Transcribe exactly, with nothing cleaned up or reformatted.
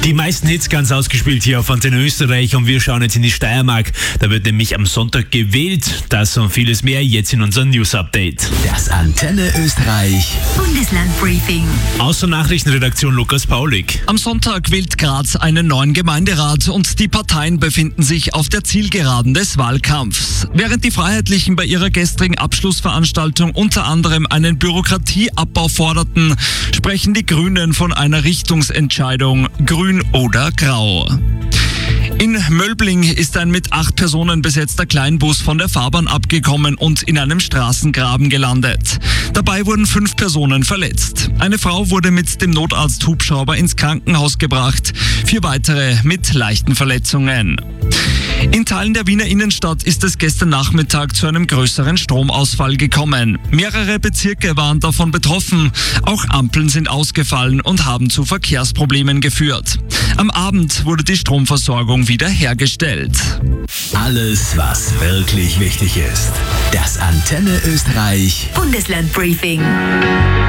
Die meisten Hits ganz ausgespielt hier auf Antenne Österreich und wir schauen jetzt in die Steiermark. Da wird nämlich am Sonntag gewählt. Das und vieles mehr jetzt in unserem News-Update. Das Antenne Österreich Bundesland-Briefing. Aus der Nachrichtenredaktion Lukas Paulik. Am Sonntag wählt Graz einen neuen Gemeinderat und die Parteien befinden sich auf der Zielgeraden des Wahlkampfs. Während die Freiheitlichen bei ihrer gestrigen Abschlussveranstaltung unter anderem einen Bürokratieabbau forderten, sprechen die Grünen von einer Richtungsentscheidung, grün oder grau. In Möllbling ist ein mit acht Personen besetzter Kleinbus von der Fahrbahn abgekommen und in einem Straßengraben gelandet. Dabei wurden fünf Personen verletzt. Eine Frau wurde mit dem Notarzt-Hubschrauber ins Krankenhaus gebracht, vier weitere mit leichten Verletzungen. In Teilen der Wiener Innenstadt ist es gestern Nachmittag zu einem größeren Stromausfall gekommen. Mehrere Bezirke waren davon betroffen. Auch Ampeln sind ausgefallen und haben zu Verkehrsproblemen geführt. Am Abend wurde die Stromversorgung wiederhergestellt. Alles, was wirklich wichtig ist. Das Antenne Österreich Bundesland-Briefing.